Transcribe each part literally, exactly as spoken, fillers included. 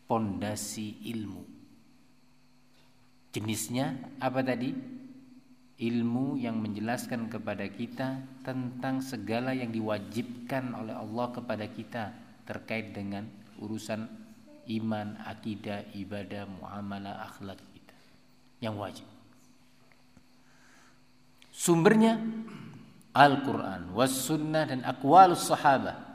pondasi ilmu. Jenisnya apa tadi? Ilmu yang menjelaskan kepada kita tentang segala yang diwajibkan oleh Allah kepada kita terkait dengan urusan iman, akidah, ibadah, muamalah, akhlak kita yang wajib. Sumbernya Al-Quran, was sunnah, dan aqwalus sahabah.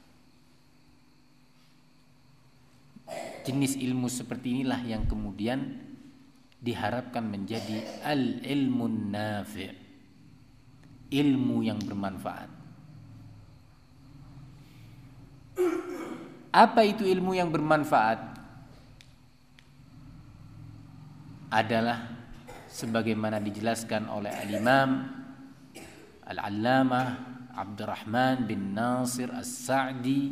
Jenis ilmu seperti inilah yang kemudian diharapkan menjadi al-ilmun nafi', ilmu yang bermanfaat. Apa itu ilmu yang bermanfaat? Adalah sebagaimana dijelaskan oleh al-Imam Al-Allamah Abdurrahman bin Nasir As-Sa'di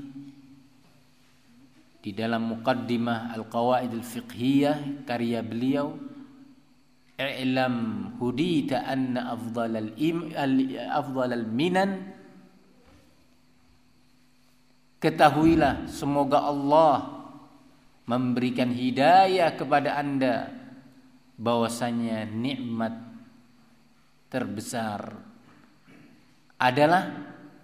di dalam muqaddimah Al-Qawaid Al-Fiqhiyah karya beliau, i'lam hudita anna afdalal im afdalal minan, ketahuilah semoga Allah memberikan hidayah kepada anda bahwasanya nikmat terbesar adalah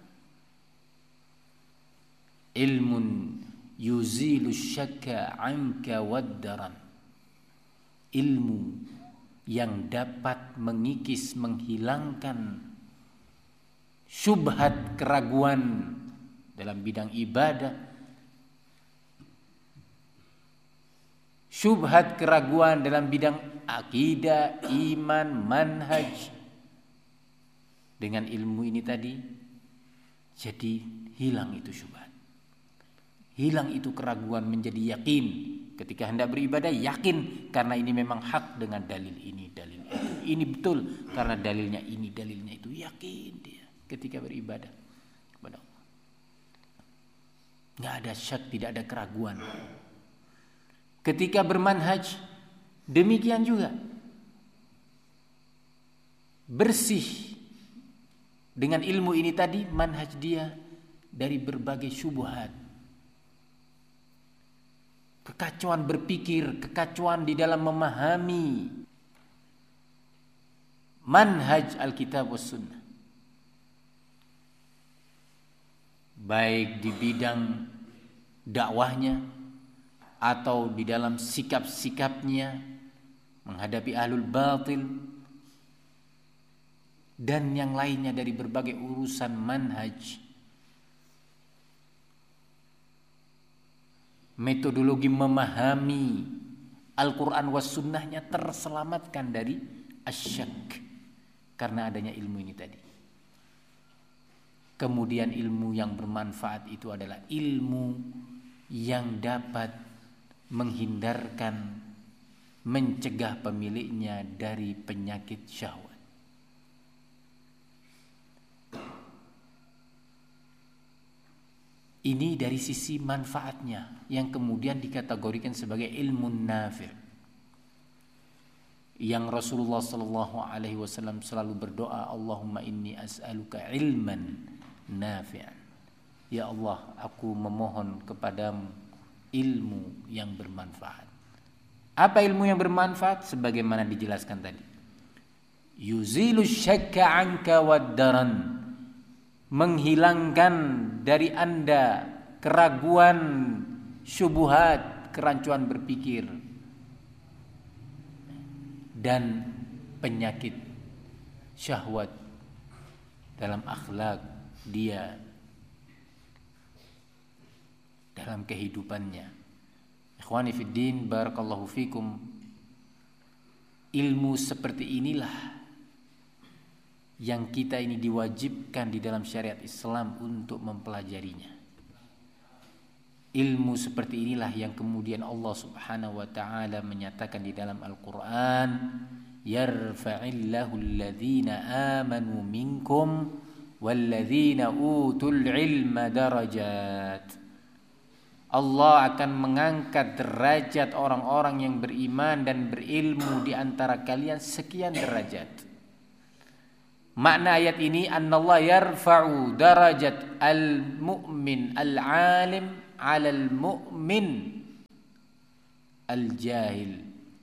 ilmun yuzilu syakka anka waddaran, ilmu yang dapat mengikis, menghilangkan syubhat, keraguan dalam bidang ibadah, syubhat, keraguan dalam bidang akidah, iman, manhaj. Dengan ilmu ini tadi jadi hilang itu syubhat, hilang itu keraguan, menjadi yakin ketika hendak beribadah, yakin karena ini memang hak dengan dalil ini, dalil itu, ini betul karena dalilnya ini, dalilnya itu, yakin dia ketika beribadah kepada Allah. Nggak ada syak, tidak ada keraguan. Ketika bermanhaj demikian juga, bersih dengan ilmu ini tadi, manhaj dia dari berbagai syubhat, kekacauan berpikir, kekacauan di dalam memahami manhaj Alkitab was Sunnah, baik di bidang dakwahnya atau di dalam sikap-sikapnya menghadapi ahlul batil dan yang lainnya dari berbagai urusan manhaj, metodologi memahami Al-Quran was sunnahnya terselamatkan dari asyak karena adanya ilmu ini tadi. Kemudian ilmu yang bermanfaat itu adalah ilmu yang dapat menghindarkan, mencegah pemiliknya dari penyakit syahwat. Ini dari sisi manfaatnya yang kemudian dikategorikan sebagai ilmu nafi', yang Rasulullah sallallahu alaihi wasallam selalu berdoa, Allahumma inni as'aluka ilman nafi'an. Ya Allah, aku memohon kepadamu ilmu yang bermanfaat. Apa ilmu yang bermanfaat? Sebagaimana dijelaskan tadi, yuzilu syakka anka waddaran, menghilangkan dari anda keraguan, syubhat, kerancuan berpikir dan penyakit syahwat dalam akhlak dia, dalam kehidupannya. Ikhwani fiddin, barakallahu fikum. Ilmu seperti inilah yang kita ini diwajibkan di dalam syariat Islam untuk mempelajarinya. Ilmu seperti inilah yang kemudian Allah Subhanahu wa taala menyatakan di dalam Al-Qur'an, yarfa'illahu alladhina amanu minkum walladzina utul ilma darajat. Allah akan mengangkat derajat orang-orang yang beriman dan berilmu di antara kalian sekian derajat. Makna ayat ini, annallahu yarfa'u darajat al-mu'min al-alim 'alal mu'min al-jahil.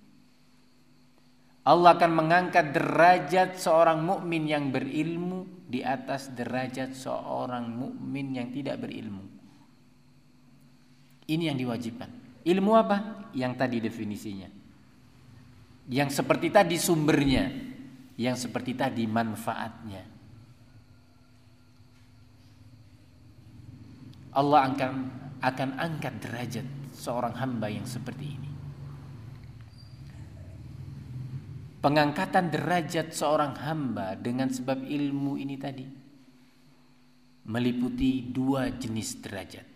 Allah akan mengangkat derajat seorang mukmin yang berilmu di atas derajat seorang mukmin yang tidak berilmu. Ini yang diwajibkan. Ilmu apa? Yang tadi definisinya. Yang seperti tadi sumbernya, yang seperti tadi manfaatnya. Allah akan akan angkat derajat seorang hamba yang seperti ini. Pengangkatan derajat seorang hamba dengan sebab ilmu ini tadi meliputi dua jenis derajat.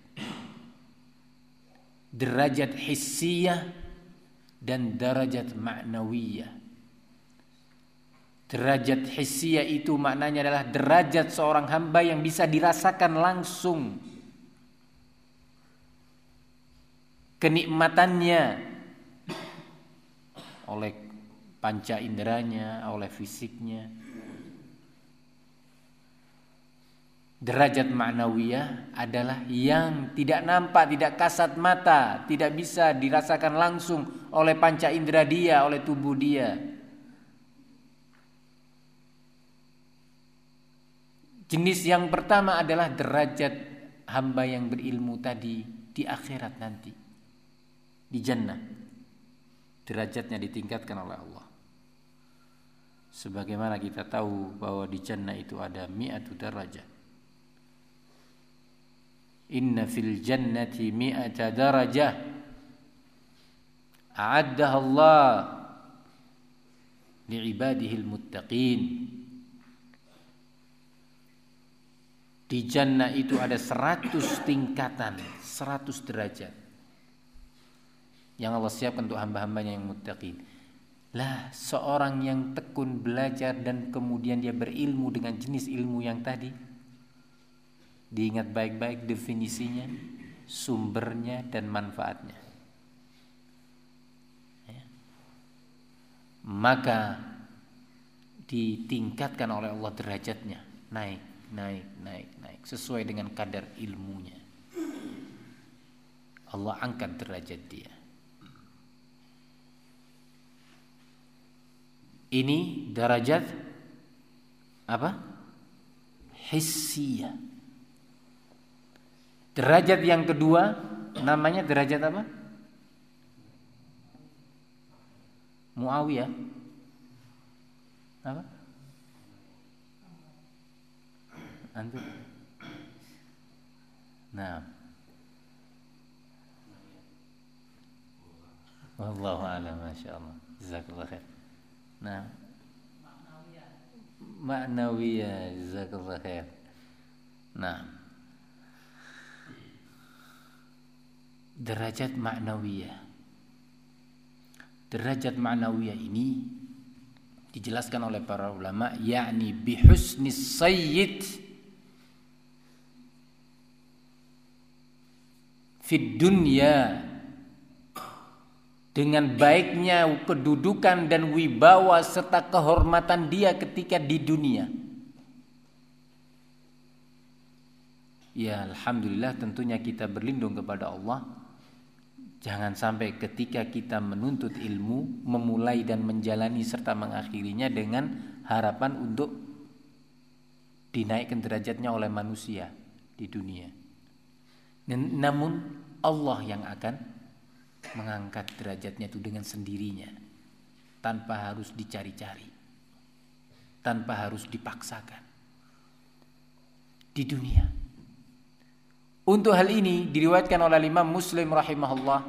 Derajat hissiyah dan derajat ma'nawiyah. Derajat hissiyah itu maknanya adalah derajat seorang hamba yang bisa dirasakan langsung kenikmatannya oleh panca inderanya, oleh fisiknya. Derajat ma'nawiyah adalah yang tidak nampak, tidak kasat mata, tidak bisa dirasakan langsung oleh panca indera dia, oleh tubuh dia. Jenis yang pertama adalah derajat hamba yang berilmu tadi di akhirat nanti, di jannah. Derajatnya ditingkatkan oleh Allah. Sebagaimana kita tahu bahwa di jannah itu ada mi'atu darajat. Inna fil jannati mi'ata darajah a'addaha Allah li'ibadihil muttaqin. Di jannah itu ada seratus tingkatan, seratus derajat yang Allah siapkan untuk hamba-hambanya yang muttaqin. Lah, seorang yang tekun belajar dan kemudian dia berilmu dengan jenis ilmu yang tadi, diingat baik-baik definisinya, sumbernya dan manfaatnya, ya. Maka ditingkatkan oleh Allah derajatnya, naik, naik, naik, naik sesuai dengan kadar ilmunya. Allah angkat derajat dia. Ini derajat apa? Hissiyah. Derajat yang kedua namanya derajat apa? Muawiyah. Apa? Antum? Nah. Wallahu a'lam, masyaallah. Jazakallahu khair. Nah, ma'nawiyah, jazakallahu khair. Nah, derajat ma'nawiyah. Derajat ma'nawiyah ini dijelaskan oleh para ulama, yakni bihusnis sayyid fid dunya, dengan baiknya kedudukan dan wibawa serta kehormatan dia ketika di dunia. Ya, alhamdulillah, tentunya kita berlindung kepada Allah. Jangan sampai ketika kita menuntut ilmu, memulai dan menjalani serta mengakhirinya dengan harapan untuk dinaikkan derajatnya oleh manusia di dunia. Namun Allah yang akan mengangkat derajatnya itu dengan sendirinya, tanpa harus dicari-cari, tanpa harus dipaksakan di dunia. Untuk hal ini diriwayatkan oleh Imam Muslim rahimahullah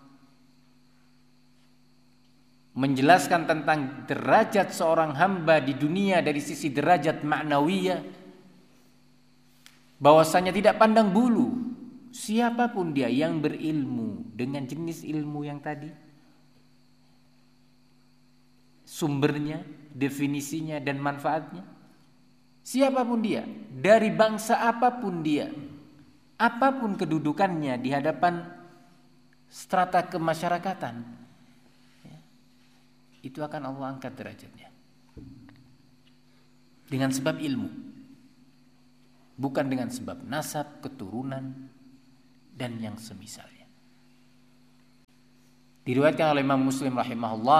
menjelaskan tentang derajat seorang hamba di dunia dari sisi derajat ma'nawiyah, bahwasanya tidak pandang bulu siapapun dia yang berilmu dengan jenis ilmu yang tadi, sumbernya, definisinya dan manfaatnya, siapapun dia, dari bangsa apapun dia, apapun kedudukannya di hadapan strata kemasyarakatan, ya, itu akan Allah angkat derajatnya dengan sebab ilmu, bukan dengan sebab nasab, keturunan dan yang semisalnya. Diriwayatkan oleh Imam Muslim rahimahullah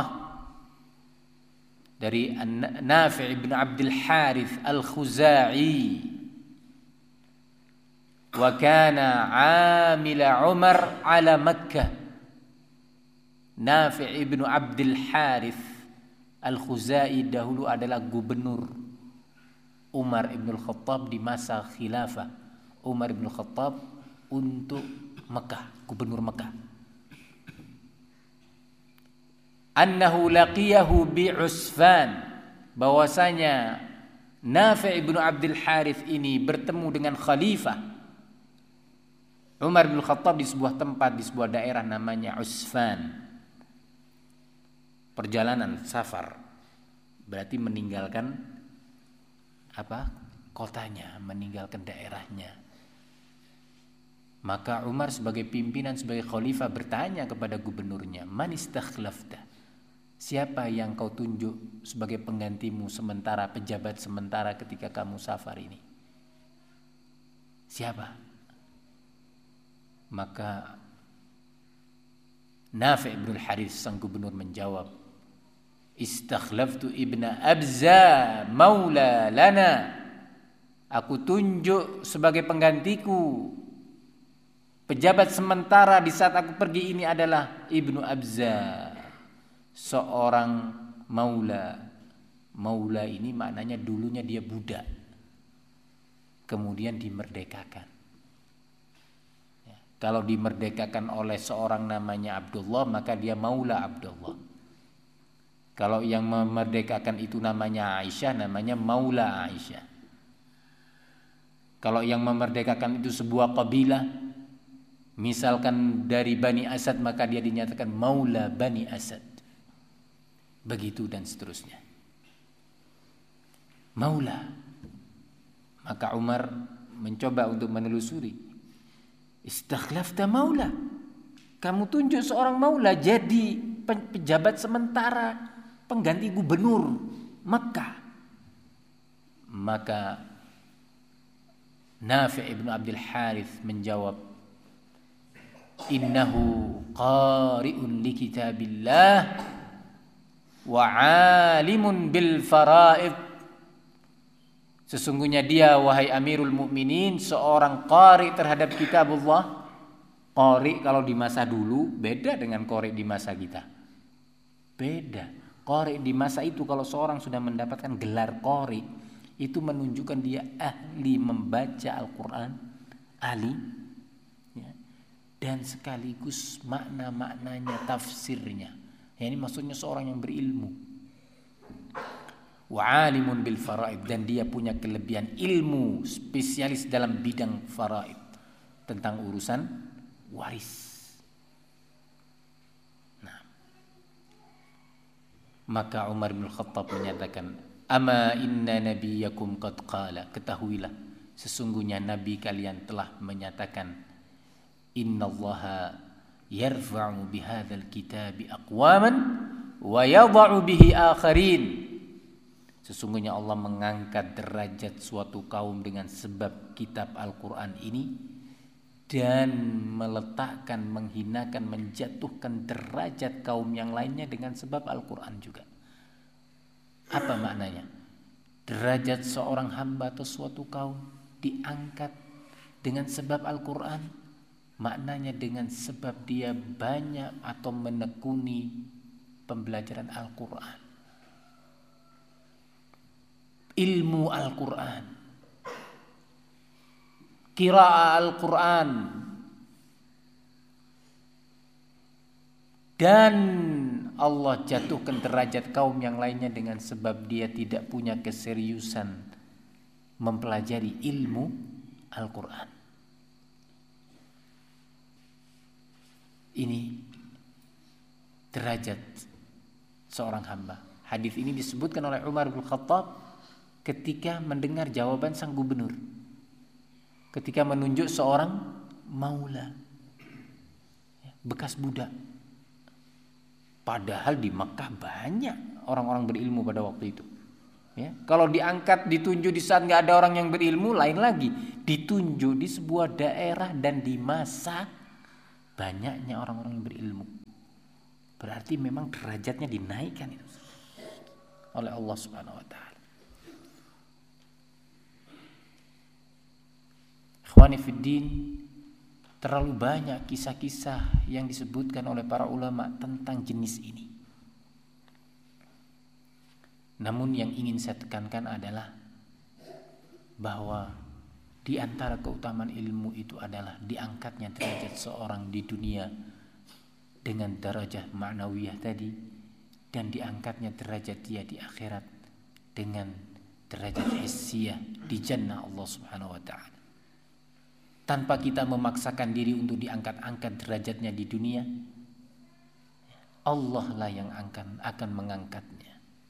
dari Nafi' bin Abdul Harith Al-Khuzai, wa kana 'amila Umar ala Makkah. Nafi' bin Abdul Harith Al-Khuzai dahulu adalah gubernur Umar ibn Khattab di masa khilafah Umar ibn Khattab untuk Mekah, gubernur Mekah. Annahu laqiyahu bi'Usfan, bahwasanya Nafi' bin Abdul Harith ini bertemu dengan khalifah Umar bin Khattab di sebuah tempat, di sebuah daerah namanya Usfan. Perjalanan safar berarti meninggalkan apa? Kotanya, meninggalkan daerahnya. Maka Umar sebagai pimpinan, sebagai khalifah bertanya kepada gubernurnya, "Man istakhlafta?" Siapa yang kau tunjuk sebagai penggantimu sementara, pejabat sementara ketika kamu safar ini? Siapa? Maka Nafi' bin Harith sang gubernur menjawab, "Istakhlaftu ibna Abza maula lana." Aku tunjuk sebagai penggantiku, pejabat sementara di saat aku pergi ini adalah Ibnu Abza, seorang maula. Maula ini maknanya dulunya dia budak, kemudian dimerdekakan. Ya, kalau dimerdekakan oleh seorang namanya Abdullah, maka dia maula Abdullah. Kalau yang memerdekakan itu namanya Aisyah, namanya maula Aisyah. Kalau yang memerdekakan itu sebuah kabilah, misalkan dari Bani Asad, maka dia dinyatakan maula Bani Asad. Begitu dan seterusnya. Maula. Maka Umar mencoba untuk menelusuri. Istakhlafta maula. Kamu tunjuk seorang maula jadi pejabat sementara, pengganti gubernur Makkah. Maka Nafi' ibn Abdul Harith menjawab, "Innahu qari'un li kitabillah wa 'alimun bil fara'id." Sesungguhnya dia, wahai Amirul Mukminin, seorang qari terhadap kitabullah. Qari kalau di masa dulu beda dengan qari di masa kita. Beda. Qari di masa itu kalau seorang sudah mendapatkan gelar qari, itu menunjukkan dia ahli membaca Al-Quran, ahli ya, dan sekaligus makna-maknanya, tafsirnya. Ya, ini maksudnya seorang yang berilmu. Wa 'alimun bil faraid, dan dia punya kelebihan ilmu, spesialis dalam bidang faraid, tentang urusan waris. Nah, maka Umar bin Khattab menyatakan, "Ama inna nabiyakum qad qala." Ketahuilah, sesungguhnya nabi kalian telah menyatakan, "Innallaha yarfa'u bihadzal kitabi aqwaman wa yadha'u bihi akharin." Sesungguhnya Allah mengangkat derajat suatu kaum dengan sebab kitab Al-Quran ini, dan meletakkan, menghinakan, menjatuhkan derajat kaum yang lainnya dengan sebab Al-Quran juga. Apa maknanya? Derajat seorang hamba atau suatu kaum diangkat dengan sebab Al-Quran, maknanya dengan sebab dia banyak atau menekuni pembelajaran Al-Quran, ilmu Al-Quran, qiraah Al-Quran, dan Allah jatuhkan derajat kaum yang lainnya dengan sebab dia tidak punya keseriusan mempelajari ilmu Al-Quran. Ini derajat seorang hamba. Hadis ini disebutkan oleh Umar bin Khattab ketika mendengar jawaban sang gubernur, ketika menunjuk seorang maula, bekas budak. Padahal di Makkah banyak orang-orang berilmu pada waktu itu. Ya, kalau diangkat, ditunjuk di saat nggak ada orang yang berilmu, lain lagi. Ditunjuk di sebuah daerah dan di masa banyaknya orang-orang yang berilmu. Berarti memang derajatnya dinaikkan itu oleh Allah Subhanahu wa taala. Ikhwani fiddin, terlalu banyak kisah-kisah yang disebutkan oleh para ulama tentang jenis ini. Namun yang ingin saya tekankan adalah bahwa di antara keutamaan ilmu itu adalah diangkatnya derajat seorang di dunia dengan derajat ma'nawiyah tadi, dan diangkatnya derajat dia di akhirat dengan derajat hissiyah di jannah Allah Subhanahu wa taala. Tanpa kita memaksakan diri untuk diangkat-angkat derajatnya di dunia, Allah lah yang akan akan mengangkatnya.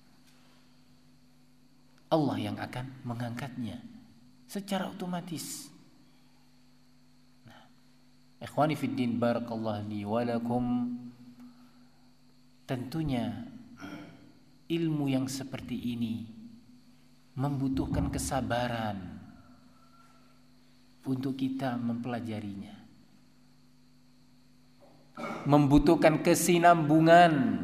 Allah yang akan mengangkatnya secara otomatis. Nah, ikhwani fiddin, barakallahu li wa lakum. Tentunya ilmu yang seperti ini membutuhkan kesabaran untuk kita mempelajarinya, membutuhkan kesinambungan,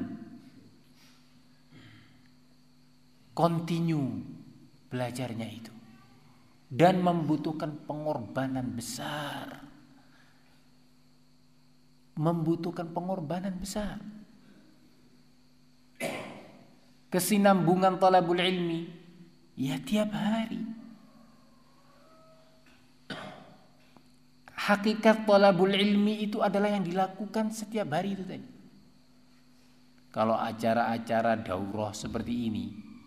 kontinu belajarnya itu, dan membutuhkan pengorbanan besar, membutuhkan pengorbanan besar. Kesinambungan talabul ilmi ya tiap hari. Hakikat talabul ilmi itu adalah yang dilakukan setiap hari itu tadi. Kalau acara-acara daurah seperti ini,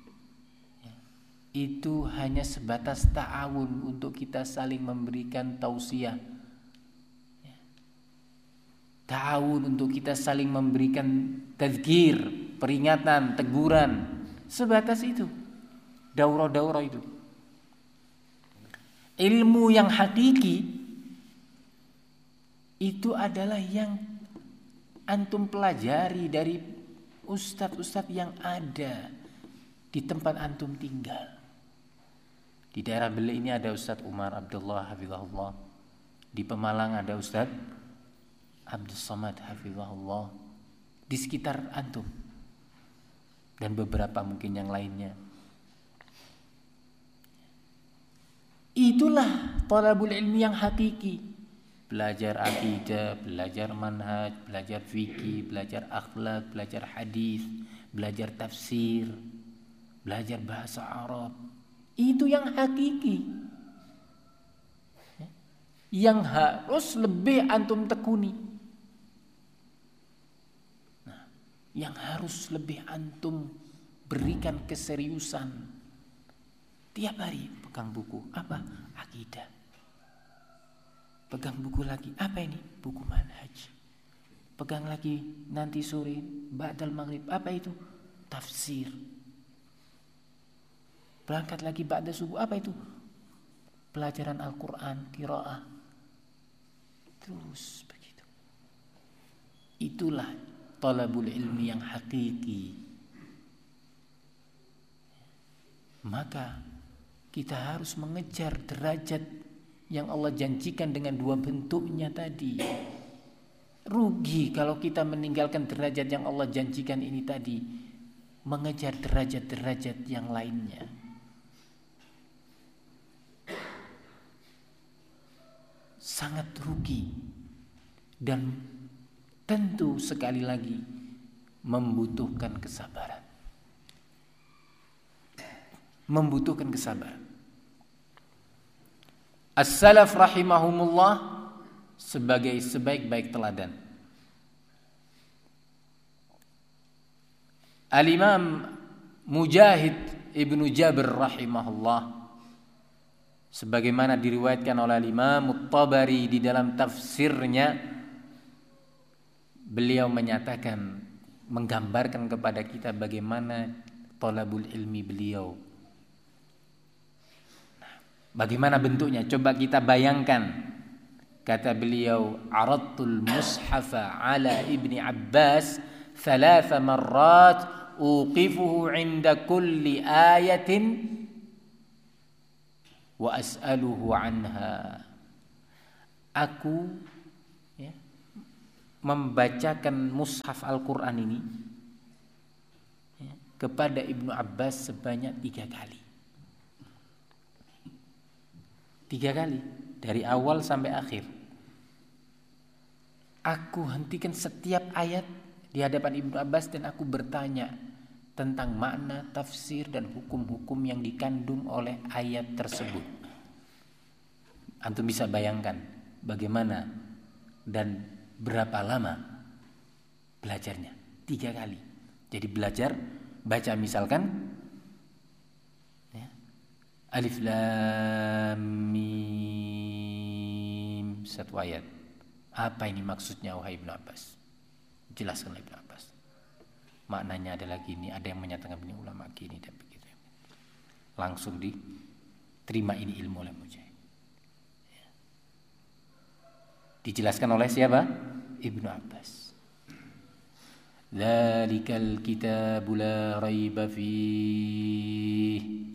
itu hanya sebatas ta'awun untuk kita saling memberikan tausiah, ta'awun untuk kita saling memberikan tadzkir, peringatan, teguran, sebatas itu. Daurah-daurah itu. Ilmu yang hakiki itu adalah yang antum pelajari dari ustadz-ustadz yang ada di tempat antum tinggal. Di daerah Bele ini ada Ustadz Umar Abdullah hafizahullah. Di Pemalang ada Ustadz Abdul Somad hafizahullah. Di sekitar antum dan beberapa mungkin yang lainnya. Itulah talabul ilmi yang hakiki. Belajar akidah, belajar manhaj, belajar fikih, belajar akhlak, belajar hadis, belajar tafsir, belajar bahasa Arab. Itu yang hakiki, yang harus lebih antum tekuni. Nah, yang harus lebih antum berikan keseriusan. Tiap hari pegang buku, apa? Akidah. Pegang buku lagi, apa ini? Buku manhaj. Pegang lagi nanti sore, ba'dal maghrib, apa itu? Tafsir. Berangkat lagi ba'da subuh, apa itu? Pelajaran Al-Quran, qiraah. Terus begitu. Itulah talabul ilmi yang hakiki. Maka kita harus mengejar derajat yang Allah janjikan dengan dua bentuknya tadi. Rugi kalau kita meninggalkan derajat yang Allah janjikan ini tadi, mengejar derajat-derajat yang lainnya. Sangat rugi dan tentu sekali lagi membutuhkan kesabaran. Membutuhkan kesabaran. As-salaf rahimahumullah sebagai sebaik-baik teladan. Al-Imam Mujahid Ibnu Jabir rahimahullah, sebagaimana diriwayatkan oleh Imam At-Tabari di dalam tafsirnya, beliau menyatakan, menggambarkan kepada kita bagaimana thalabul ilmi beliau. Nah, bagaimana bentuknya? Coba kita bayangkan. Kata beliau, aradtul mushafa ala Ibni Abbas thalatha marrat uqifuhu inda kulli ayatin wa as'aluhu anha. Aku ya, membacakan mushaf Al-Quran ini ya, kepada Ibnu Abbas sebanyak tiga kali. Tiga kali dari awal sampai akhir. Aku hentikan setiap ayat di hadapan Ibnu Abbas dan aku bertanya tentang makna, tafsir dan hukum-hukum yang dikandung oleh ayat tersebut. Antum bisa bayangkan bagaimana dan berapa lama belajarnya? Tiga kali. Jadi belajar baca misalkan ya, Alif Lam Mim satu ayat. Apa ini maksudnya wahai Ibnu Abbas? Jelaskan Ibnu Abbas. Maknanya adalah gini, ada yang menyatakan ini ulama gini dan begitu. Langsung diterima ini ilmu oleh Mujahid. Ya. Dijelaskan oleh siapa? Ibnu Abbas. Dzalikal kitabu la raiba fihi.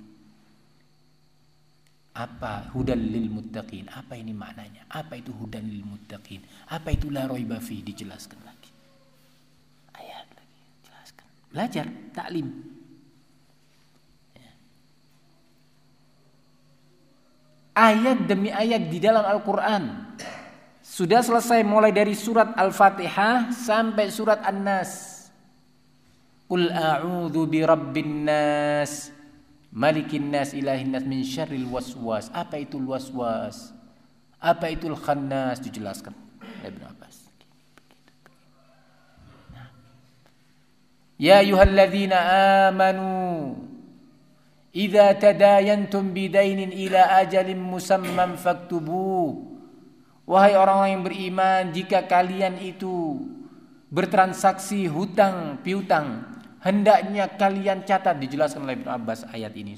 Apa hudan lil muttaqin? Apa ini maknanya? Apa itu hudan lil muttaqin? Apa itu la raiba fihi? Dijelaskan lagi. Ayat lagi jelaskan. Belajar, taklim. Ya. Ayat demi ayat di dalam Al-Qur'an. Sudah selesai mulai dari surat Al-Fatihah sampai surat An-Nas. Qul a'udzu birabbin nas, malikin nas, ilahin nas, min syarril waswas. Apa itu waswas? Apa itu al-khannas? Dijelaskan oleh Ibnu Abbas. Ya ayyuhalladzina amanu idza tadayantum bidainin ila ajalin musamman faktubuh. Wahai orang-orang yang beriman, jika kalian itu bertransaksi hutang piutang, hendaknya kalian catat. Dijelaskan oleh Ibnu Abbas ayat ini.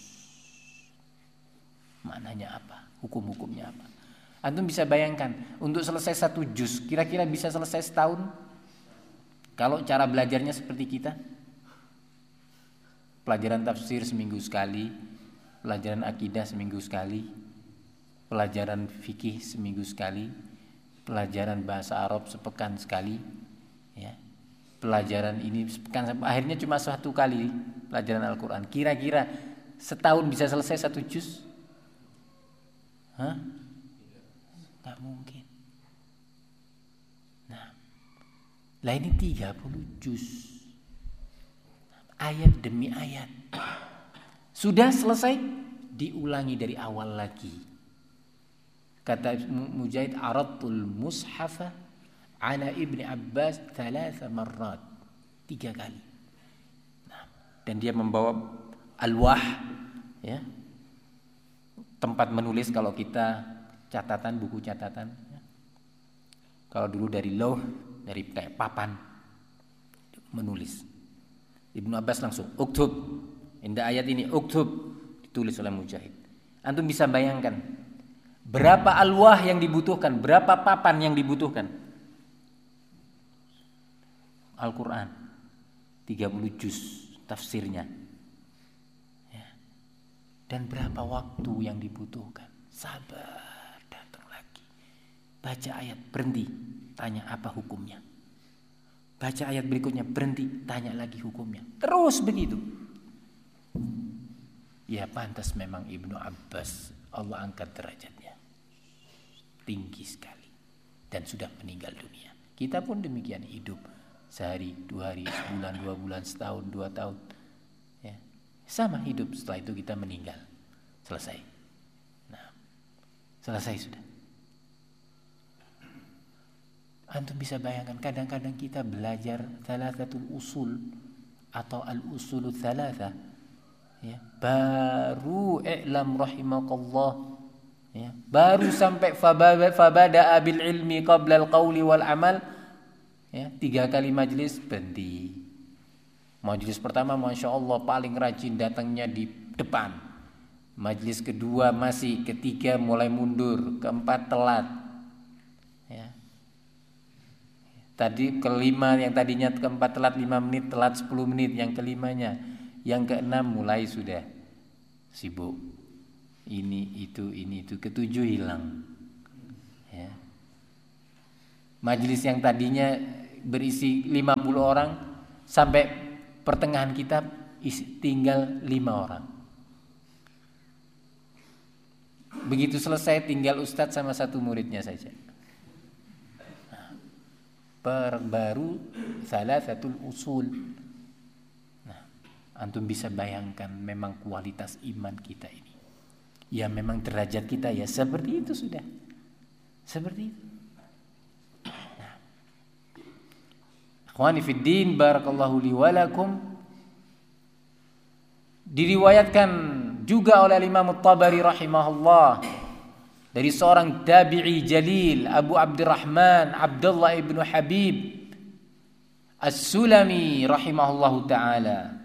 Maknanya apa? Hukum-hukumnya apa? Antum bisa bayangkan, untuk selesai satu juz, kira-kira bisa selesai setahun? Kalau cara belajarnya seperti kita, pelajaran tafsir seminggu sekali, pelajaran akidah seminggu sekali, pelajaran fikih seminggu sekali, pelajaran bahasa Arab sepekan sekali, ya. Pelajaran ini sepekan, akhirnya cuma satu kali pelajaran Al-Quran. Kira-kira setahun bisa selesai satu juz? Hah? Nggak mungkin. Nah, lah ini tiga puluh juz, ayat demi ayat. Sudah selesai, diulangi dari awal lagi. Kata Mujahid, aradtul mushafa ala Ibni Abbas thalatha marrat, tiga kali. Nah, dan dia membawa alwah, ya, tempat menulis. Kalau kita catatan, buku catatan, ya. Kalau dulu dari lauh, dari kayak papan, menulis. Ibnu Abbas langsung uktub, indah ayat ini uktub, ditulis oleh Mujahid. Antum bisa bayangkan berapa alwah yang dibutuhkan, berapa papan yang dibutuhkan. Al-Quran tiga puluh juz tafsirnya, ya. Dan berapa waktu yang dibutuhkan. Sabar, datang lagi, baca ayat, berhenti, tanya apa hukumnya. Baca ayat berikutnya, berhenti, tanya lagi hukumnya. Terus begitu. Ya pantas memang Ibnu Abbas, Allah angkat derajatnya tinggi sekali dan sudah meninggal dunia. Kita pun demikian, hidup sehari, dua hari, sebulan, dua bulan, setahun, dua tahun, ya. Sama hidup, setelah itu kita meninggal. Selesai. Nah, selesai sudah. Antum bisa bayangkan, kadang-kadang kita belajar thalathatul usul atau al-usulul thalatha, ya, baru i'lam rahimakallah, ya, baru sampai fabada'a bil ilmi qabla al-qawli wal amal, ya, tiga kali majelis berhenti. Majelis pertama Masya Allah paling rajin datangnya di depan, majelis kedua masih, ketiga mulai mundur, keempat telat, ya. Tadi kelima, yang tadinya keempat telat lima menit, telat sepuluh menit, yang kelimanya. Yang keenam mulai sudah sibuk, ini itu ini itu, ketujuh hilang, ya. Majelis yang tadinya berisi lima puluh orang sampai pertengahan kitab isi, tinggal lima orang. Begitu selesai tinggal ustadz sama satu muridnya saja. Per baru salah satu usul. Nah, antum bisa bayangkan memang kualitas iman kita ini. Ya memang derajat kita ya seperti itu sudah. Seperti itu. Nah. Akhwani fid din, barakallahu li wa lakum. Diriwayatkan juga oleh Imam At-Tabari rahimahullah dari seorang tabi'i jalil Abu Abdurrahman Abdullah ibnu Habib As-Sulami rahimahullahu ta'ala.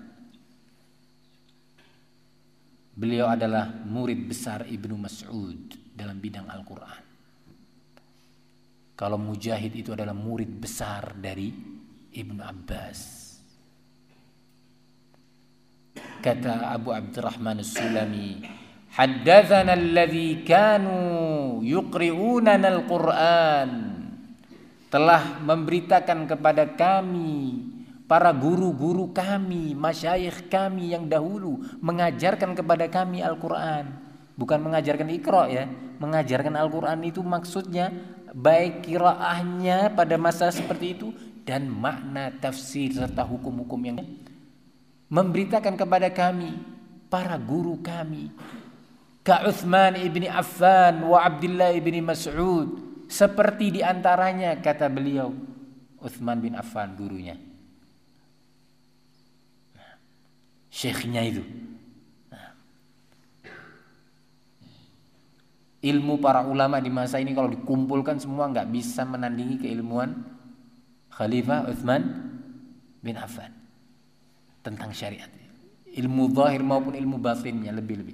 Beliau adalah murid besar Ibnu Mas'ud dalam bidang Al-Quran. Kalau Mujahid itu adalah murid besar dari Ibnu Abbas. Kata Abu Abdurrahman As-Sulami, haddatsana alladhi kanu yuqri'unana al-Qur'an. Telah memberitakan kepada kami para guru-guru kami, masyayikh kami yang dahulu mengajarkan kepada kami Al-Quran. Bukan mengajarkan Iqra ya. Mengajarkan Al-Quran itu maksudnya baik qiraahnya pada masa seperti itu dan makna tafsir serta hukum-hukum yang memberitakan kepada kami para guru kami. Ka Utsman ibni Affan wa Abdullah ibni Mas'ud. Seperti diantaranya kata beliau Utsman bin Affan gurunya. Syekhnya itu. Nah. Ilmu para ulama di masa ini kalau dikumpulkan semua nggak bisa menandingi keilmuan Khalifah Utsman bin Affan tentang syariat. Ilmu zahir maupun ilmu batinnya lebih-lebih.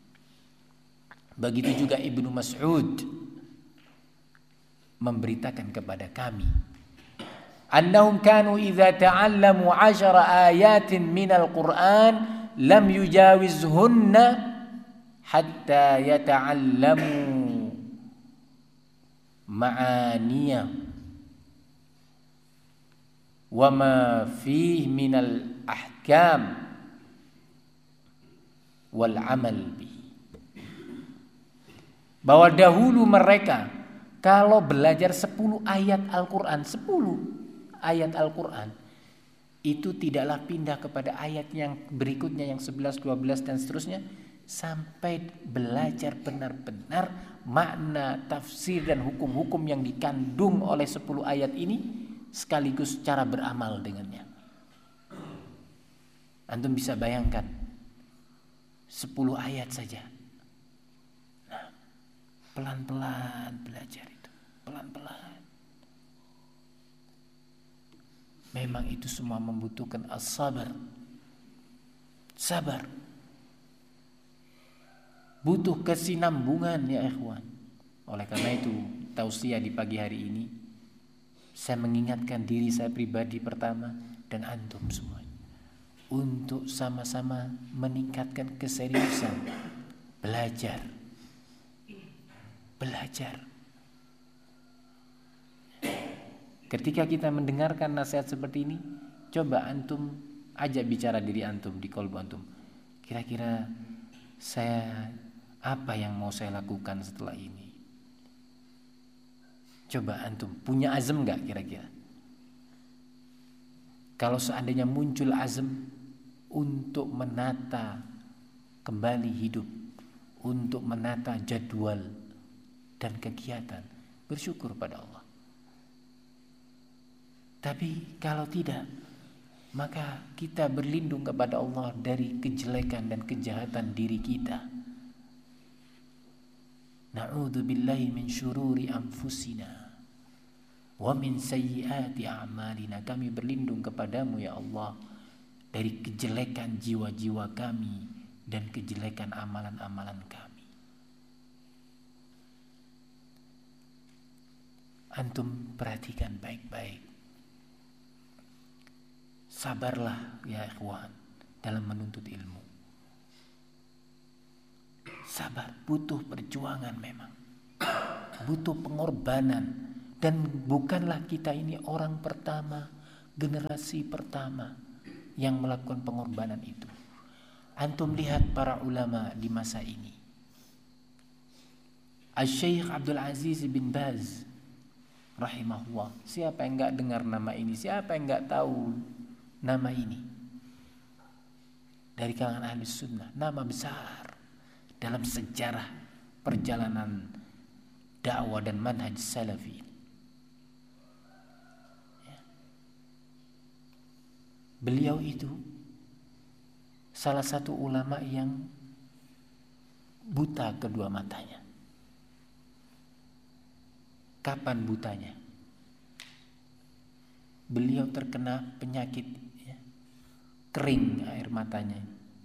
Begitu juga Ibnu Mas'ud memberitakan kepada kami annahum kanu idza ta'allamu ashara ayatin minal Qur'an lam yujawizhunna hatta yata'allamu ma'aniya wa ma fihi minal ahkam wal amal bi. Bahwa dahulu mereka kalau belajar sepuluh ayat Al-Qur'an, sepuluh ayat Al-Quran itu tidaklah pindah kepada ayat yang berikutnya yang sebelas, dua belas dan seterusnya sampai belajar benar-benar makna, tafsir dan hukum-hukum yang dikandung oleh sepuluh ayat ini sekaligus cara beramal dengannya. Antum bisa bayangkan sepuluh ayat saja. Nah, pelan-pelan belajar itu, pelan-pelan. Memang itu semua membutuhkan as-sabar. Sabar. Butuh kesinambungan ya ikhwan. Oleh karena itu, tausiah di pagi hari ini saya mengingatkan diri saya pribadi pertama dan antum semua untuk sama-sama meningkatkan keseriusan belajar. Belajar. Ketika kita mendengarkan nasihat seperti ini, coba antum ajak bicara diri antum di qalbu antum. Kira-kira saya apa yang mau saya lakukan setelah ini? Coba antum punya azam enggak kira-kira? Kalau seandainya muncul azam untuk menata kembali hidup, untuk menata jadwal dan kegiatan, bersyukur pada Allah. Tapi kalau tidak, maka kita berlindung kepada Allah dari kejelekan dan kejahatan diri kita. Na'udzu billahi min syururi anfusina wa min sayyiati a'malina. Kami berlindung kepadamu ya Allah dari kejelekan jiwa-jiwa kami dan kejelekan amalan-amalan kami. Antum perhatikan baik-baik. Sabarlah ya ikhwan dalam menuntut ilmu. Sabar, butuh perjuangan memang. Butuh pengorbanan, Dan bukanlah kita ini orang pertama, generasi pertama yang melakukan pengorbanan itu. Antum lihat para ulama di masa ini. Al-Syeikh Abdul Aziz bin Baz rahimahullah. Siapa yang enggak dengar nama ini? Siapa yang enggak tahu nama ini? Dari kalangan ahli sunnah, nama besar dalam sejarah perjalanan dakwah dan manhaj salafi. Beliau itu salah satu ulama yang buta kedua matanya. Kapan butanya? Beliau terkena penyakit ya, kering air matanya.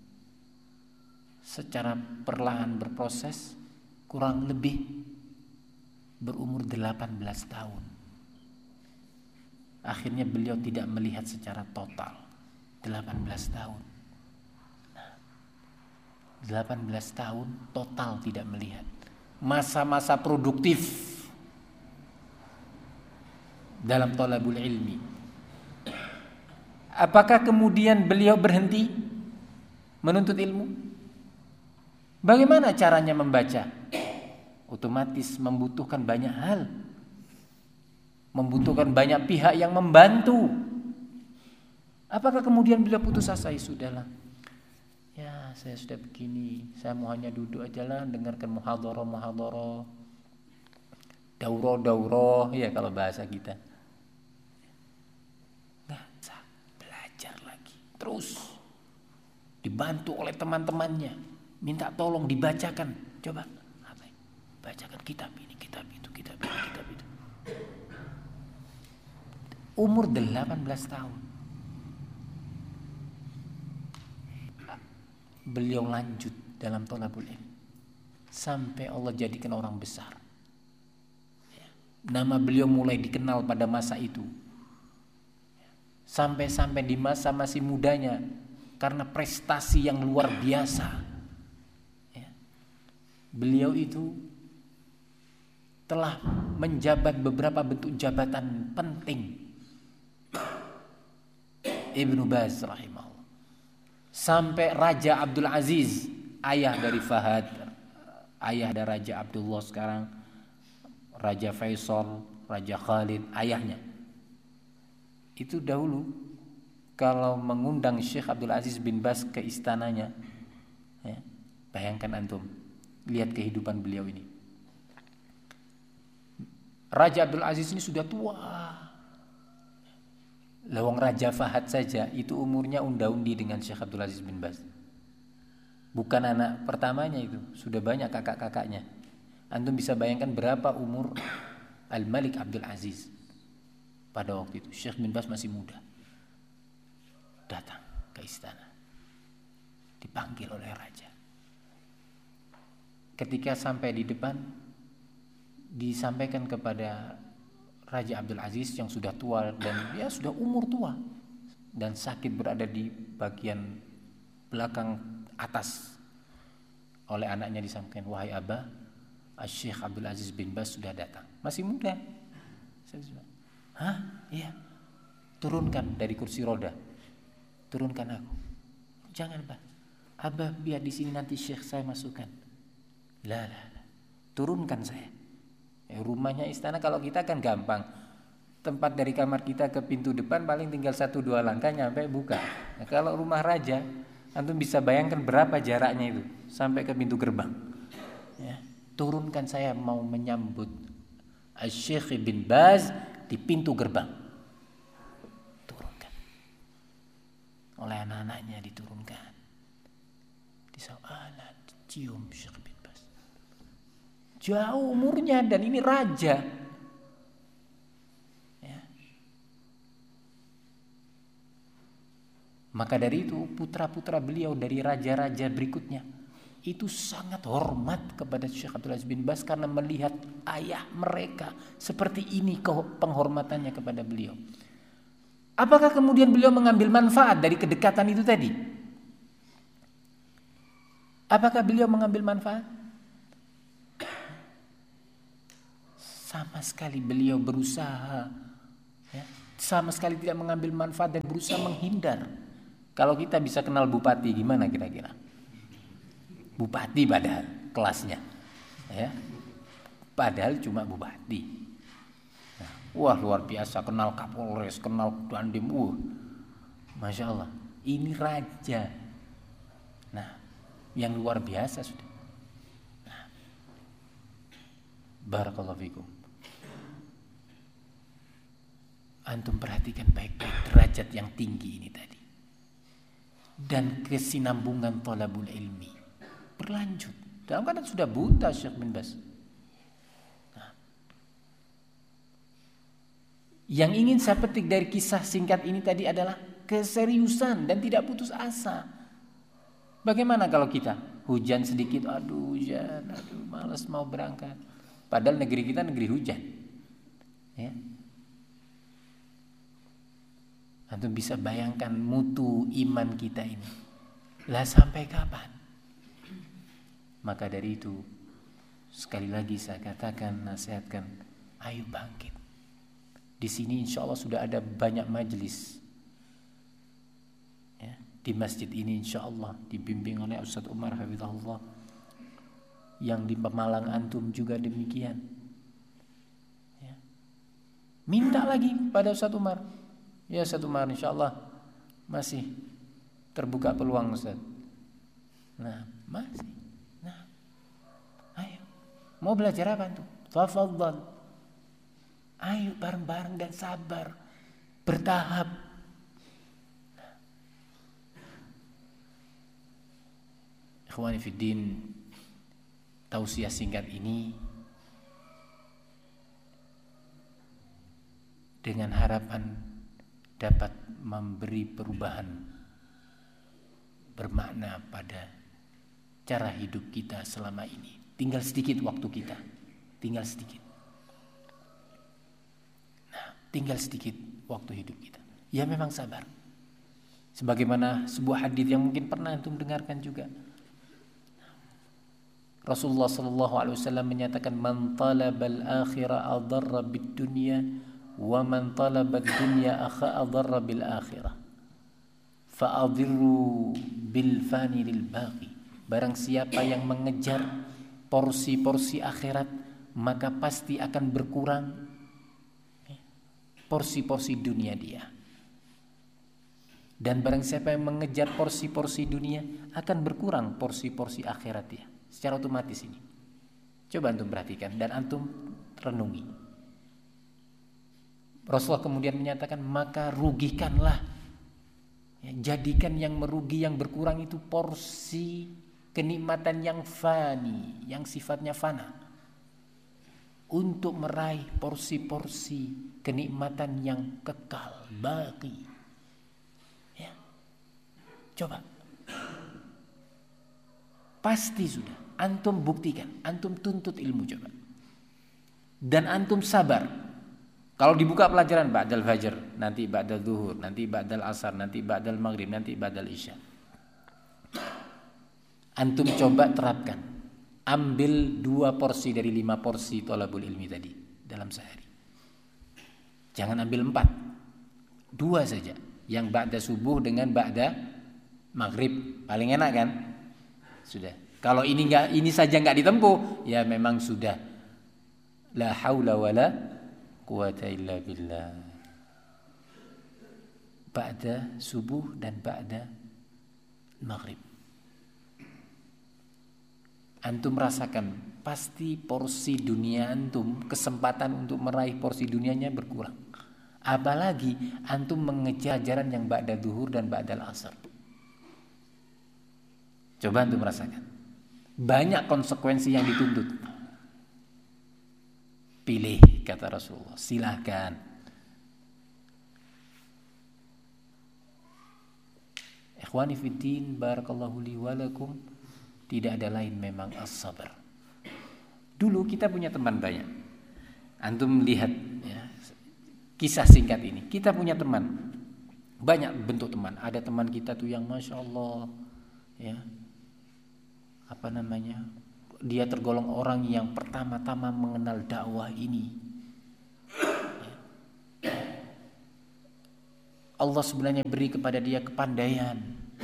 Secara perlahan berproses, kurang lebih berumur delapan belas tahun. Akhirnya beliau tidak melihat secara total. delapan belas tahun. Nah, delapan belas tahun total tidak melihat. Masa-masa produktif dalam thalabul ilmi. Apakah kemudian beliau berhenti menuntut ilmu? Bagaimana caranya membaca? Otomatis membutuhkan banyak hal. Membutuhkan banyak pihak yang membantu. Apakah kemudian beliau putus asa? Ya sudahlah. Ya, saya sudah begini. Saya mau hanya duduk aja lah, dengarkan muhadharah-muhadharah. Daurah-daurah, ya kalau bahasa kita. Nah, belajar lagi. Terus dibantu oleh teman-temannya. Minta tolong dibacakan. Coba, apa? Bacakan kitab ini, kitab itu, kitab ini, kitab itu. Umur delapan belas tahun. Beliau lanjut dalam thalabul ilmi sampai Allah jadikan orang besar. Nama beliau mulai dikenal pada masa itu. Sampai-sampai di masa masih mudanya, karena prestasi yang luar biasa, beliau itu telah menjabat beberapa bentuk jabatan penting. Ibnu Baz rahimahullah. Sampai Raja Abdul Aziz, ayah dari Fahad, ayah dari Raja Abdullah sekarang, Raja Faisal, Raja Khalid, ayahnya. Itu dahulu kalau mengundang Syekh Abdul Aziz bin Baz ke istananya, ya, bayangkan antum, lihat kehidupan beliau ini. Raja Abdul Aziz ini sudah tua. Lawang Raja Fahad saja itu umurnya unda-undi dengan Syekh Abdul Aziz bin Baz. Bukan anak pertamanya itu, sudah banyak kakak-kakaknya. Antum bisa bayangkan berapa umur Al-Malik Abdul Aziz pada waktu itu. Syekh bin Baz masih muda. Datang ke istana, dipanggil oleh raja. Ketika sampai di depan, disampaikan kepada Raja Abdul Aziz yang sudah tua dan ya sudah umur tua dan sakit berada di bagian belakang atas. Oleh anaknya disampaikan, wahai Abah, Syekh Abdul Aziz bin Baz sudah datang. Masih muda. Hah? Iya. Turunkan dari kursi roda. Turunkan aku. Jangan, Pak. Abah biar di sini nanti Syekh saya masukkan. Lah, lah, lah. Turunkan saya. Eh, rumahnya istana kalau kita kan gampang. Tempat dari kamar kita ke pintu depan paling tinggal satu dua langkah nyampe buka. Nah, kalau rumah raja, antum bisa bayangkan berapa jaraknya itu sampai ke pintu gerbang. Ya. Turunkan saya mau menyambut Syekh bin Baz di pintu gerbang. Turunkan. Oleh anak-anaknya diturunkan. Disawala, cium Syekh bin Baz. Jauh umurnya dan ini raja. Ya. Maka dari itu putra-putra beliau dari raja-raja berikutnya itu sangat hormat kepada Syekh Abdul Aziz bin Baz karena melihat ayah mereka seperti ini penghormatannya kepada beliau. Apakah kemudian beliau mengambil manfaat dari kedekatan itu tadi? Apakah beliau mengambil manfaat? sama sekali beliau berusaha, ya, sama sekali tidak mengambil manfaat dan berusaha menghindar. Kalau kita bisa kenal bupati gimana kira-kira? Bupati padahal kelasnya, ya, padahal cuma bupati. Nah, wah luar biasa, kenal Kapolres, kenal Dandim, uh, masya Allah, ini raja. Nah, yang luar biasa sudah. Nah, barakallahu fikum. Antum perhatikan baik-baik derajat yang tinggi ini tadi. Dan kesinambungan thalabul ilmi berlanjut. Dalam keadaan sudah buta Syekh bin Baz. Nah, yang ingin saya petik dari kisah singkat ini tadi adalah keseriusan dan tidak putus asa. Bagaimana kalau kita hujan sedikit, aduh hujan, aduh malas mau berangkat. Padahal negeri kita negeri hujan. Ya. Antum bisa bayangkan mutu iman kita ini. Lah sampai kapan? Maka dari itu sekali lagi saya katakan, nasihatkan, ayo bangkit. Di sini insya Allah sudah ada banyak majelis. Ya, di masjid ini insya Allah dibimbing oleh Ustaz Umar Hafizahullah. Yang di Pemalang antum juga demikian. Ya. Minta lagi pada Ustaz Umar. Ya Ustaz Umar, insya Allah masih terbuka peluang Ustaz. Nah masih. Nah, ayo. Mau belajar apa tuh? Tafadhal. Ayo bareng-bareng dan sabar, bertahap. Ikhwani fiddin, tausiah singkat ini dengan harapan dapat memberi perubahan bermakna pada cara hidup kita selama ini. Tinggal sedikit waktu kita, tinggal sedikit. Nah, tinggal sedikit waktu hidup kita. Ya memang sabar. Sebagaimana sebuah hadis yang mungkin pernah antum dengarkan juga. Rasulullah sallallahu alaihi wasallam menyatakan, "Man talabal akhirah adarra bid dunya wa man talabad dunya akha adarra bil akhirah fa adirru bil fani lil baqi." Barang siapa yang mengejar porsi-porsi akhirat, maka pasti akan berkurang porsi-porsi dunia dia. Dan barang siapa yang mengejar porsi-porsi dunia, akan berkurang porsi-porsi akhirat dia. Secara otomatis ini. Coba antum perhatikan dan antum renungi. Rasulullah kemudian menyatakan, maka rugikanlah, ya, jadikan yang merugi, yang berkurang itu porsi kenikmatan yang fani, yang sifatnya fana, untuk meraih porsi-porsi kenikmatan yang kekal, baqi. Ya. Coba, pasti sudah antum buktikan, antum tuntut ilmu coba, dan antum sabar. Kalau dibuka pelajaran ba'dal fajr, nanti ba'dal zuhur, nanti ba'dal asar, nanti ba'dal maghrib, nanti ba'dal isya. Antum coba terapkan. Ambil dua porsi dari lima porsi thalabul ilmi tadi dalam sehari. Jangan ambil empat. Dua saja. Yang ba'da subuh dengan ba'da maghrib. Paling enak kan? Sudah. Kalau ini enggak, ini saja enggak ditempuh, ya memang sudah. La haula wala quwata illa billah. Ba'da subuh dan ba'da maghrib. Antum rasakan, pasti porsi dunia antum, kesempatan untuk meraih porsi dunianya berkurang. Apalagi antum mengejar ajaran yang ba'da zuhur dan ba'dal asar. Coba antum rasakan. Banyak konsekuensi yang dituntut. Pilih, kata Rasulullah, silahkan. Ikhwani fiddin, barakallahu li walakum. Tidak ada lain memang as-sabar. Dulu kita punya teman banyak. Antum lihat ya, kisah singkat ini. Kita punya teman, banyak bentuk teman. Ada teman kita tuh yang masya Allah, ya, apa namanya, dia tergolong orang yang pertama-tama mengenal dakwah ini. Allah sebenarnya beri kepada dia kepandaian.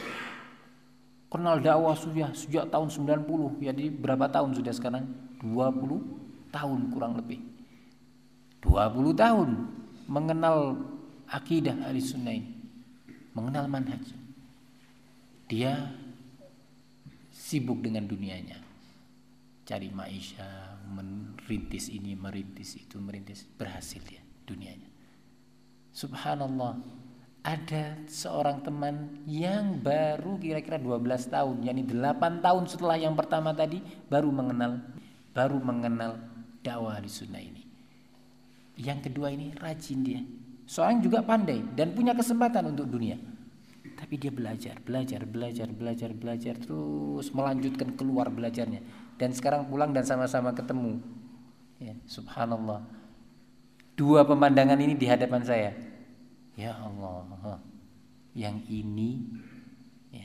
Kenal dakwah sudah sejak tahun sembilan puluh. Jadi berapa tahun sudah sekarang? dua puluh tahun kurang lebih. dua puluh tahun mengenal akidah Ahlussunnah ini. Mengenal manhaj. Dia sibuk dengan dunianya. Cari maisha, merintis ini, merintis itu, merintis. Berhasil dia dunianya. Subhanallah. Ada seorang teman yang baru kira-kira dua belas tahun, yakni delapan tahun setelah yang pertama tadi baru mengenal baru mengenal dakwah Ahlussunnah ini. Yang kedua ini rajin dia. Seorang juga pandai dan punya kesempatan untuk dunia. Tapi dia belajar, belajar, belajar, belajar, belajar terus melanjutkan keluar belajarnya. Dan sekarang pulang dan sama-sama ketemu. Ya, subhanallah. Dua pemandangan ini di hadapan saya. Ya Allah, yang ini ya,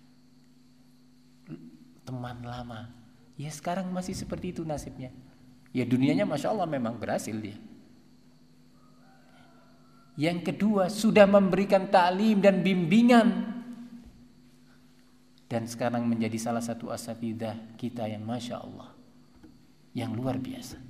teman lama, ya sekarang masih seperti itu nasibnya. Ya dunianya masya Allah memang berhasil dia. Yang kedua sudah memberikan ta'lim dan bimbingan, dan sekarang menjadi salah satu asatidzah kita yang masya Allah, yang luar biasa.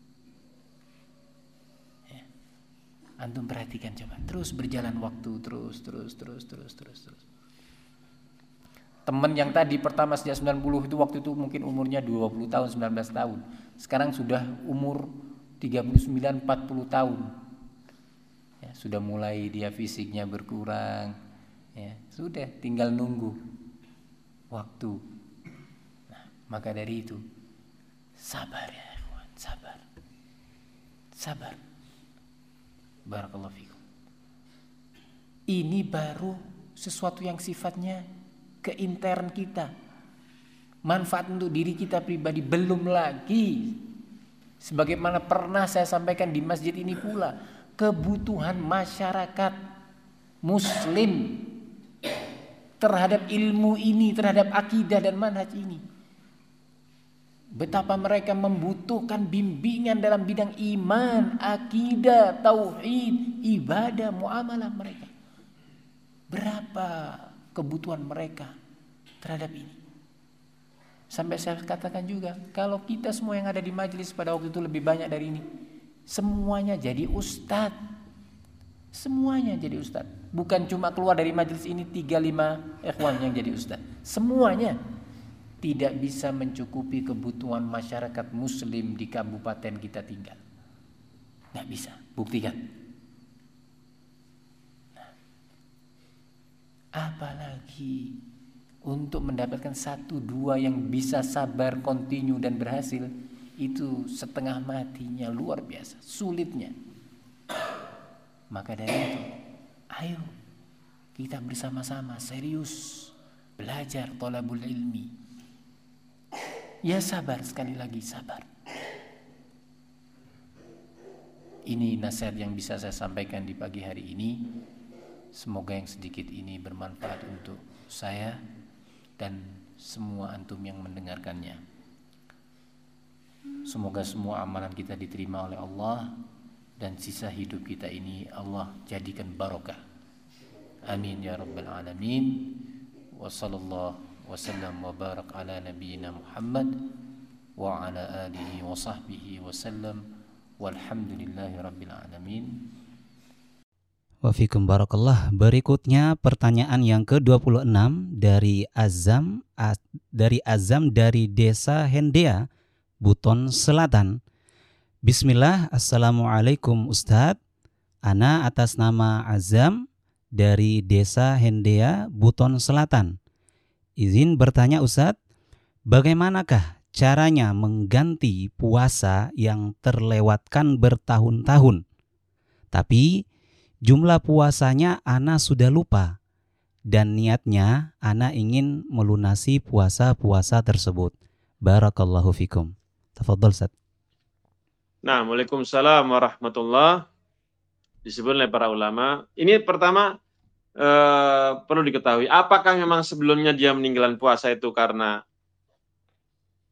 Antum perhatikan coba, terus berjalan waktu, terus, terus, terus, terus, terus, terus. Teman yang tadi pertama sejak sembilan puluh itu waktu itu mungkin umurnya dua puluh tahun, sembilan belas tahun. Sekarang sudah umur tiga puluh sembilan, empat puluh tahun. Ya, sudah mulai dia fisiknya berkurang. Ya, sudah tinggal nunggu waktu. Nah, maka dari itu sabar ya, ikhwan, sabar. Sabar. Barakallahu fikum. Ini baru sesuatu yang sifatnya ke intern kita. Manfaat untuk diri kita pribadi, belum lagi sebagaimana pernah saya sampaikan di masjid ini pula, kebutuhan masyarakat muslim terhadap ilmu ini, terhadap akidah dan manhaj ini. Betapa mereka membutuhkan bimbingan dalam bidang iman, akidah, tauhid, ibadah, muamalah mereka. Berapa kebutuhan mereka terhadap ini? Sampai saya katakan juga, kalau kita semua yang ada di majelis pada waktu itu lebih banyak dari ini, semuanya jadi ustadz. Semuanya jadi ustadz. Bukan cuma keluar dari majelis ini tiga lima ikhwan yang jadi ustadz. Semuanya tidak bisa mencukupi kebutuhan masyarakat muslim di kabupaten kita tinggal. Nggak bisa, buktikan. Nah, apalagi untuk mendapatkan satu dua yang bisa sabar, kontinu dan berhasil, itu setengah matinya, luar biasa, sulitnya. Maka dari itu, ayo kita bersama-sama serius belajar thalabul ilmi. Ya sabar, sekali lagi sabar. Ini nasihat yang bisa saya sampaikan di pagi hari ini. Semoga yang sedikit ini bermanfaat untuk saya dan semua antum yang mendengarkannya. Semoga semua amalan kita diterima oleh Allah dan sisa hidup kita ini Allah jadikan barokah. Amin ya rabbal alamin. Wa sallallahu wasallam wa barak ala nabiyyina Muhammad wa ala alihi wa sahbihi wasallam walhamdulillahi rabbil alamin. Wa fikum barakallah. Berikutnya pertanyaan yang ke dua puluh enam dari Azam dari Azam dari Desa Hendea, Buton Selatan. Bismillah, assalamualaikum Ustadz. Ana atas nama Azam dari Desa Hendea, Buton Selatan. Izin bertanya Ustadz, bagaimanakah caranya mengganti puasa yang terlewatkan bertahun-tahun? Tapi jumlah puasanya ana sudah lupa dan niatnya ana ingin melunasi puasa-puasa tersebut. Barakallahu fikum. Tafadhol Ustadz. Nah, Waalaikumsalam warahmatullahi. Disebut oleh para ulama. Ini pertama Uh, perlu diketahui, apakah memang sebelumnya dia meninggalkan puasa itu karena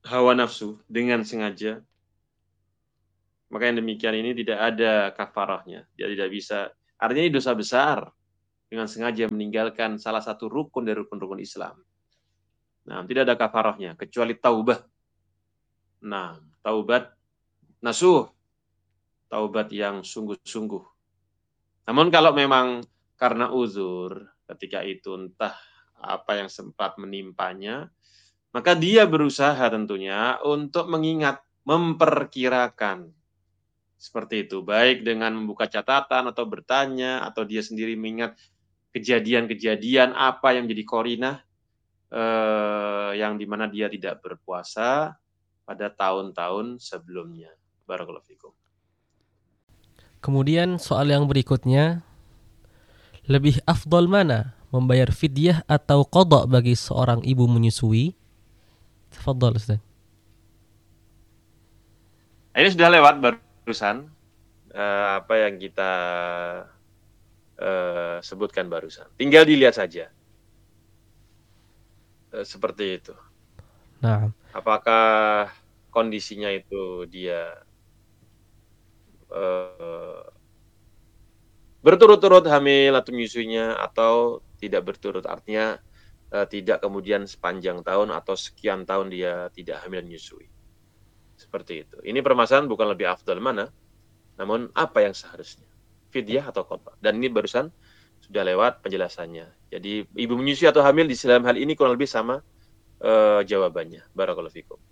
hawa nafsu dengan sengaja, maka yang demikian ini tidak ada kafarahnya. Dia tidak bisa. Artinya ini dosa besar dengan sengaja meninggalkan salah satu rukun dari rukun-rukun Islam. Nah, tidak ada kafarahnya kecuali taubah. Nah, taubat nasuh, taubat yang sungguh-sungguh. Namun kalau memang karena uzur ketika itu entah apa yang sempat menimpanya, maka dia berusaha tentunya untuk mengingat, memperkirakan. Seperti itu, baik dengan membuka catatan atau bertanya, atau dia sendiri mengingat kejadian-kejadian apa yang menjadi korinah, eh, yang dimana dia tidak berpuasa pada tahun-tahun sebelumnya. Barakallahu fikum. Kemudian soal yang berikutnya, lebih afdol mana, membayar fidyah atau qada bagi seorang ibu menyusui? Tafadhal Ustaz. Ini sudah lewat barusan eh, apa yang kita eh, sebutkan barusan. Tinggal dilihat saja. Eh, seperti itu. Nah, apakah kondisinya itu dia eh, berturut-turut hamil atau menyusuinya atau tidak berturut, artinya eh, tidak kemudian sepanjang tahun atau sekian tahun dia tidak hamil menyusui. Seperti itu. Ini permasalahan bukan lebih afdal mana, namun apa yang seharusnya, fidyah atau qada. Dan ini barusan sudah lewat penjelasannya. Jadi ibu menyusui atau hamil di dalam hal ini kurang lebih sama uh, jawabannya. Barakallahu fikum.